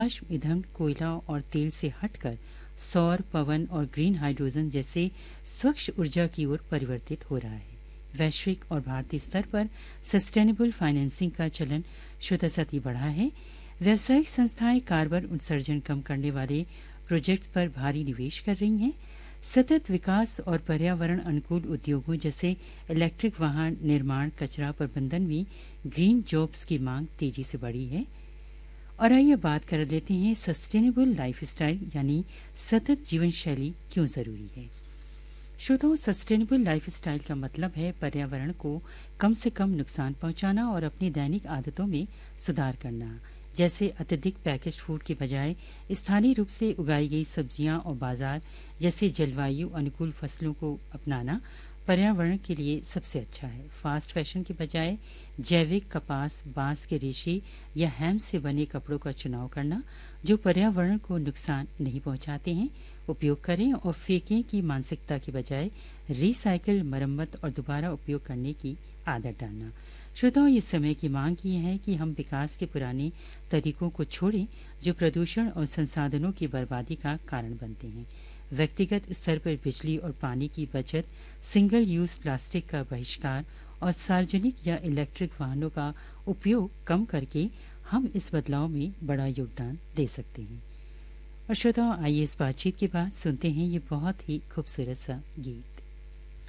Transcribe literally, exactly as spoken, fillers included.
अश्व ईंधन कोयला और तेल से हटकर सौर, पवन और ग्रीन हाइड्रोजन जैसे स्वच्छ ऊर्जा की ओर परिवर्तित हो रहा है। वैश्विक और भारतीय स्तर पर सस्टेनेबल फाइनेंसिंग का चलन शुद्धसती बढ़ा है। व्यावसायिक संस्थाएं कार्बन उत्सर्जन कम करने वाले प्रोजेक्ट्स पर भारी निवेश कर रही हैं। सतत विकास और पर्यावरण अनुकूल उद्योगों जैसे इलेक्ट्रिक वाहन निर्माण, कचरा प्रबंधन में ग्रीन जॉब्स की मांग तेजी से बढ़ी है। और आइए बात कर लेते हैं सस्टेनेबल लाइफस्टाइल यानी सतत जीवन शैली क्यों ज़रूरी है। श्रोताओं, सस्टेनेबल लाइफस्टाइल का मतलब है पर्यावरण को कम से कम नुकसान पहुंचाना और अपनी दैनिक आदतों में सुधार करना, जैसे अत्यधिक पैकेज्ड फूड के बजाय स्थानीय रूप से उगाई गई सब्जियां और बाजार जैसे जलवायु अनुकूल फसलों को अपनाना पर्यावरण के लिए सबसे अच्छा है। फास्ट फैशन के बजाय जैविक कपास, बांस के रेशे या हैम से बने कपड़ों का चुनाव करना जो पर्यावरण को नुकसान नहीं पहुंचाते हैं उपयोग करें और फेंकें की मानसिकता के बजाय रिसाइकिल, मरम्मत और दोबारा उपयोग करने की आदत डालना। श्रोताओं, ये समय की मांग ये है कि हम विकास के पुराने तरीकों को छोड़ें जो प्रदूषण और संसाधनों की बर्बादी का कारण बनते हैं। व्यक्तिगत स्तर पर बिजली और पानी की बचत, सिंगल यूज प्लास्टिक का बहिष्कार और सार्वजनिक या इलेक्ट्रिक वाहनों का उपयोग कम करके हम इस बदलाव में बड़ा योगदान दे सकते हैं। और श्रोताओं, आइए इस बातचीत के बाद सुनते हैं ये बहुत ही खूबसूरत सा गीत।